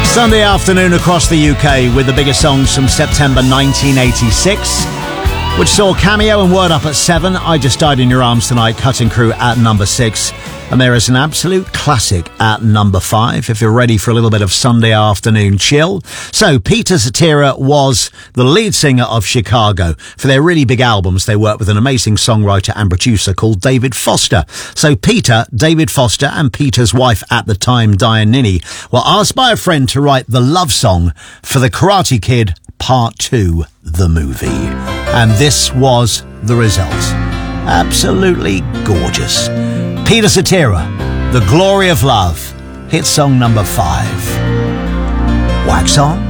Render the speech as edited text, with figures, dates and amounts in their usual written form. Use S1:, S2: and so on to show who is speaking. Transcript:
S1: Sunday afternoon across the UK with the biggest songs from September 1986, which saw Cameo and Word Up at 7, I Just Died in Your Arms Tonight, Cutting Crew at number 6, and there is an absolute classic at number 5, if you're ready for a little bit of Sunday afternoon chill. So, Peter Cetera was the lead singer of Chicago. For their really big albums, they worked with an amazing songwriter and producer called David Foster. So, Peter, David Foster, and Peter's wife at the time, Diane Ninny, were asked by a friend to write the love song for The Karate Kid Part 2, the movie. And this was the result. Absolutely gorgeous. Peter Cetera, The Glory of Love, hit song number 5. Wax on.